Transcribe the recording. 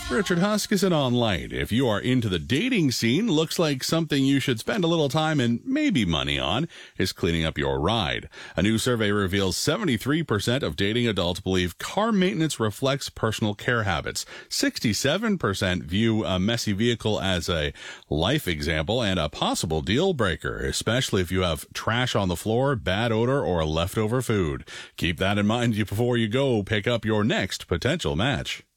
Richard Huskisson on Light. If you are into the dating scene, looks like something you should spend a little time and maybe money on is cleaning up your ride. A new survey reveals 73% of dating adults believe car maintenance reflects personal care habits. 67% view a messy vehicle as a life example and a possible deal breaker, especially if you have trash on the floor, bad odor, or leftover food. Keep that in mind before you go pick up your next potential match.